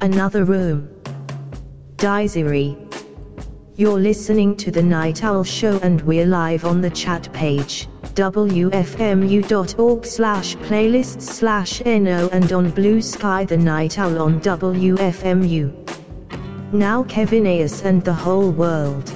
Another room. Dizery. You're listening to The Night Owl Show and we're live on the chat page, wfmu.org/playlists/no and on Blue Sky The Night Owl on WFMU. Now Kevin Ayers and the whole world.